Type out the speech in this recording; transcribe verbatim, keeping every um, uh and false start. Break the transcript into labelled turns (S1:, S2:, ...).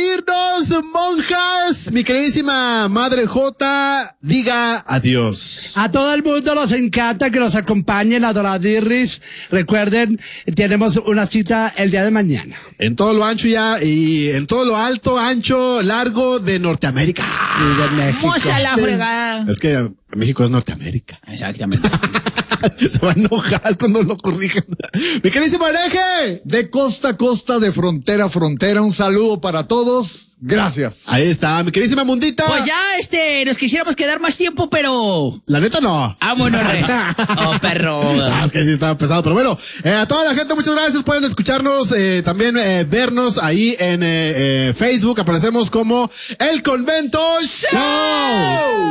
S1: irnos, monjas, mi queridísima Madre J, diga adiós.
S2: A todo el mundo nos encanta que nos acompañen, adoradirris. Recuerden, tenemos una cita el día de mañana.
S1: En todo lo ancho ya y en todo lo alto, ancho, largo de Norteamérica.
S2: Y de México.
S3: ¡Mucha la fregada!
S1: Es que México es Norteamérica.
S3: Exactamente.
S1: Se va a enojar cuando lo corrijan. Mi queridísimo Aleje.
S4: De costa a costa, de frontera a frontera, un saludo para todos. Gracias.
S1: Ahí está, mi queridísima Mundita.
S3: Pues ya, este, nos quisiéramos quedar más tiempo, pero...
S1: La neta no.
S3: Vámonos. Oh, perro.
S1: Ah, es que sí estaba pesado, pero bueno, eh, a toda la gente muchas gracias, pueden escucharnos, eh, también eh, vernos ahí en eh, eh, Facebook, aparecemos como El Convento Show.